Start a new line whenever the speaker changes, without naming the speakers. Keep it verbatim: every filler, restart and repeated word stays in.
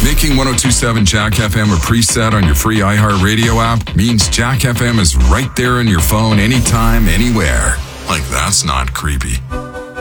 Making one oh two point seven Jack F M a preset on your free iHeartRadio app means Jack F M is right there on your phone anytime, anywhere. Like, that's not creepy.